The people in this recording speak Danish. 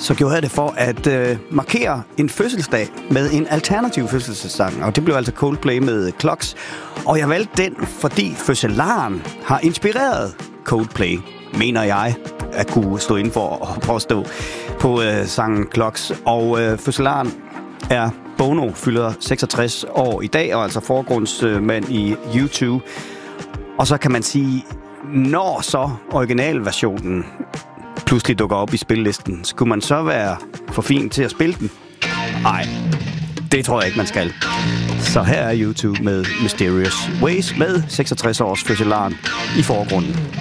så gjorde jeg det for at markere en fødselsdag med en alternativ fødselsdagssang. Og det blev altså Coldplay med Clocks. Og jeg valgte den, fordi fødselaren har inspireret Coldplay, mener jeg, at kunne stå inden for at påstå på sangen Clocks. Og fødselaren er Bono, fylder 66 år i dag, og altså forgrundsmand i U2. Og så kan man sige, når så originalversionen pludselig dukker op i spillelisten, skulle man så være for fin til at spille den? Nej, det tror jeg ikke, man skal. Så her er U2 med Mysterious Ways med 66 års fødselaren i forgrunden.